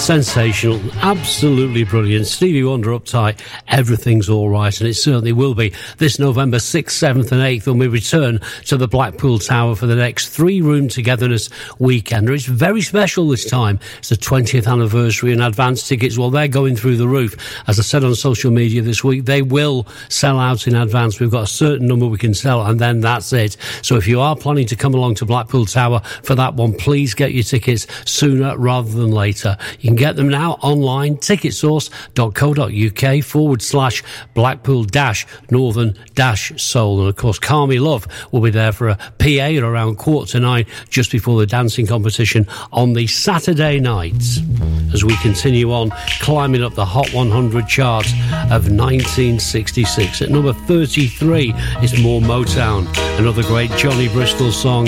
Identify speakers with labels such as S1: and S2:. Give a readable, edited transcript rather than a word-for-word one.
S1: Sensational, absolutely brilliant. Stevie Wonder, Uptight, Everything's All Right, and it certainly will be this November 6th, 7th and 8th when we return to the Blackpool Tower for the next 3-room togetherness weekend. It's very special this time. It's the 20th anniversary, and advance tickets, well, they're going through the roof. As I said on social media this week, they will sell out in advance. We've got a certain number we can sell, and then that's it. So if you are planning to come along to Blackpool Tower for that one, please get your tickets sooner rather than later. You can get them now online, ticketsource.co.uk/Blackpool-Northern-Soul. And of course, Carmi Love will be there for a PA at around 8:45 just before the dancing competition on the Saturday night. As we continue on climbing up the Hot 100 chart of 1966. At number 33 is More Motown, another great Johnny Bristol song.